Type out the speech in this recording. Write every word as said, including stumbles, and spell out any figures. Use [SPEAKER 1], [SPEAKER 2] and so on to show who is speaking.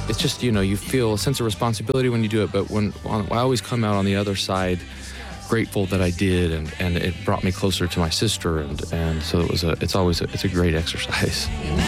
[SPEAKER 1] it's just, you know, you feel a sense of responsibility when you do it, but when, I always come out on the other side grateful that I did, and, and it brought me closer to my sister, and, and so it was a, it's always a, it's a great exercise.